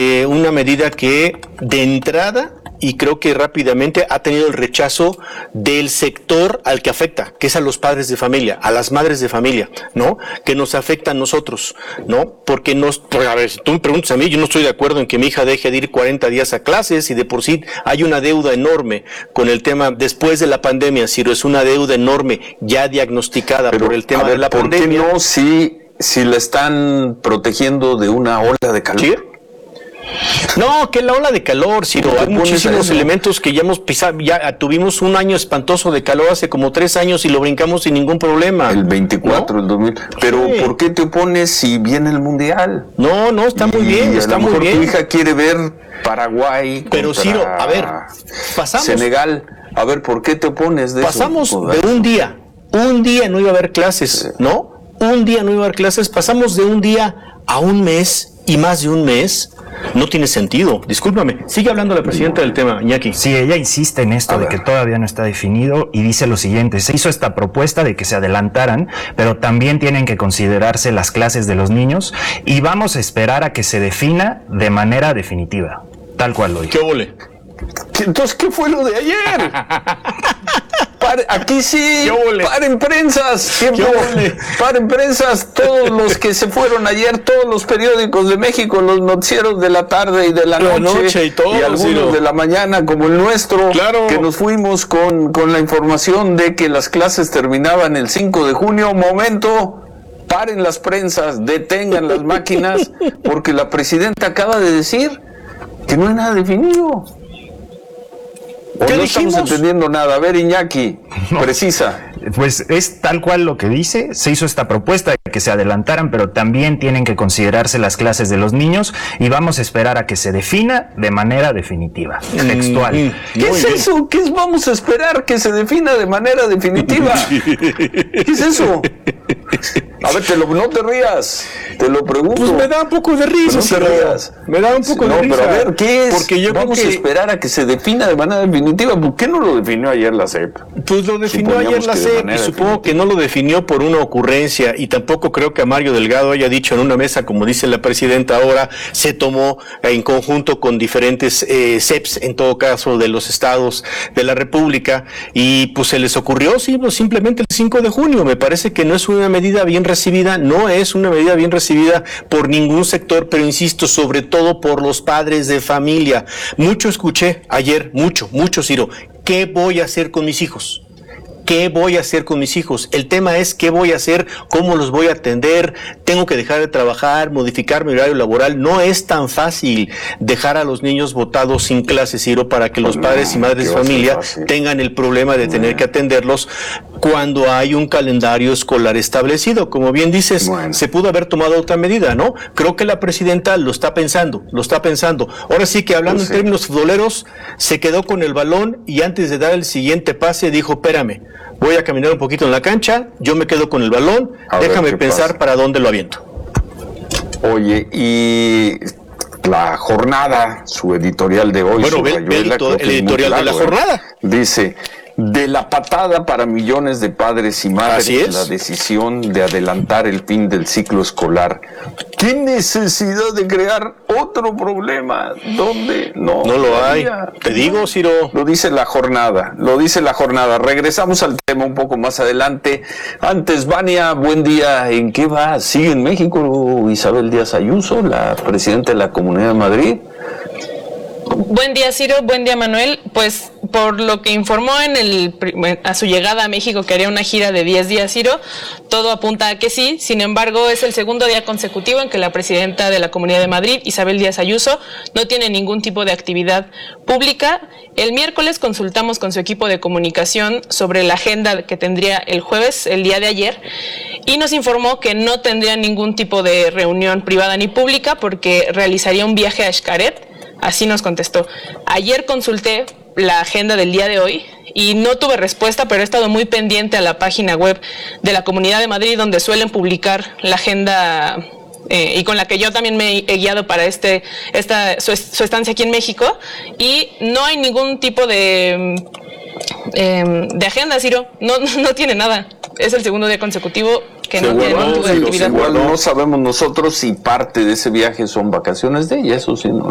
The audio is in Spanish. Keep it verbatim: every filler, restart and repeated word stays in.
eh, una medida que de entrada, y creo que rápidamente ha tenido el rechazo del sector al que afecta, que es a los padres de familia, a las madres de familia, ¿no? Que nos afecta a nosotros, ¿no? Porque nos, pues, a ver, si tú me preguntas a mí, yo no estoy de acuerdo en que mi hija deje de ir cuarenta días a clases, y de por sí hay una deuda enorme con el tema, después de la pandemia, Ciro, es una deuda enorme ya diagnosticada. Pero, por el tema ver, de la ¿por pandemia. ¿Por qué no si, si la están protegiendo de una ola de calor? ¿Sí? No, que la ola de calor, Ciro, hay muchísimos elementos que ya hemos pisado, ya tuvimos un año espantoso de calor hace como tres años y lo brincamos sin ningún problema. El veinticuatro, ¿no? El dos mil. Pero sí. ¿Por qué te opones si viene el Mundial? No, no, está muy y bien, a está lo muy mejor bien. Tu hija quiere ver Paraguay Pero contra Ciro, a ver, pasamos. Senegal, a ver, ¿por qué te opones de pasamos eso? Pasamos de un día, un día no iba a haber clases, ¿no? Un día no iba a haber clases, pasamos de un día a un mes y más de un mes. No tiene sentido, discúlpame. Sigue hablando la presidenta del tema, Iñaki. Sí, ella insiste en esto de que todavía no está definido y dice lo siguiente: se hizo esta propuesta de que se adelantaran, pero también tienen que considerarse las clases de los niños y vamos a esperar a que se defina de manera definitiva, tal cual lo dijo. ¿Qué ole? Entonces, ¿qué fue lo de ayer? Pare, aquí sí, paren prensas, tiempo, paren prensas, todos los que se fueron ayer, todos los periódicos de México, los noticieros de la tarde y de la, la noche, noche y, todo, y algunos sí, de la mañana, como el nuestro, claro. Que nos fuimos con, con la información de que las clases terminaban el cinco de junio, momento, paren las prensas, detengan las máquinas, porque la presidenta acaba de decir que no hay nada definido. ¿O no estamos entendiendo nada? A ver, Iñaki, no, precisa. Pues es tal cual lo que dice. Se hizo esta propuesta de que se adelantaran, pero también tienen que considerarse las clases de los niños y vamos a esperar a que se defina de manera definitiva, mm, textual. Mm, ¿Qué es bien. eso? ¿Qué es vamos a esperar que se defina de manera definitiva? ¿Qué es eso? A ver, te lo, no te rías, te lo pregunto. Pues me da un poco de risa. No te rías. Me da un poco no, de risa. Pero a ver, ¿qué es? Porque yo vamos creo que... a esperar a que se defina de manera definitiva. ¿Por qué no lo definió ayer la C E P? Pues lo definió ayer la C E P y supongo que no lo definió por una ocurrencia y tampoco creo que a Mario Delgado haya dicho en una mesa, como dice la presidenta ahora, se tomó en conjunto con diferentes eh, C E Ps, en todo caso, de los estados de la República, y pues se les ocurrió sí, pues, simplemente el cinco de junio. Me parece que no es una medida bien recibida, no es una medida bien recibida por ningún sector, pero insisto, sobre todo por los padres de familia. Mucho escuché ayer, mucho, mucho, Ciro. ¿Qué voy a hacer con mis hijos? ¿Qué voy a hacer con mis hijos? El tema es qué voy a hacer, cómo los voy a atender, tengo que dejar de trabajar, modificar mi horario laboral. No es tan fácil dejar a los niños botados sin clases, Ciro, para que los padres y madres de familia tengan el problema de tener que atenderlos cuando hay un calendario escolar establecido. Como bien dices, bueno, se pudo haber tomado otra medida, ¿no? Creo que la presidenta lo está pensando, lo está pensando. Ahora sí que hablando pues sí. en términos futboleros, se quedó con el balón y antes de dar el siguiente pase dijo, espérame, voy a caminar un poquito en la cancha, yo me quedo con el balón, a déjame pensar pasa. para dónde lo aviento. Oye, y la jornada, su editorial de hoy, bueno, ve, ve el, el editorial claro, de la jornada. ¿eh? Dice, de la patada para millones de padres y madres, la decisión de adelantar el fin del ciclo escolar. ¿Qué necesidad de crear otro problema? ¿Dónde? No, no lo hay. Te digo, Ciro. Lo dice la jornada, lo dice la jornada. Regresamos al tema un poco más adelante. Antes, Vania, buen día. ¿En qué va? ¿Sigue en México Isabel Díaz Ayuso, la presidenta de la Comunidad de Madrid? Buen día, Ciro, buen día, Manuel. Pues por lo que informó en el a su llegada a México que haría una gira de diez días, Ciro, todo apunta a que sí. Sin embargo, es el segundo día consecutivo en que la presidenta de la Comunidad de Madrid, Isabel Díaz Ayuso, no tiene ningún tipo de actividad pública. El miércoles consultamos con su equipo de comunicación sobre la agenda que tendría el jueves, el día de ayer, y nos informó que no tendría ningún tipo de reunión privada ni pública porque realizaría un viaje a Xcaret. Así nos contestó. Ayer consulté la agenda del día de hoy y no tuve respuesta, pero he estado muy pendiente a la página web de la Comunidad de Madrid, donde suelen publicar la agenda eh, y con la que yo también me he guiado para este esta su, su estancia aquí en México, y no hay ningún tipo de, eh, de agenda, Ciro. No, no tiene nada. Es el segundo día consecutivo que no tiene ningún tipo de actividad. Igual no sabemos nosotros si parte de ese viaje son vacaciones de ella, eso sí, ¿no?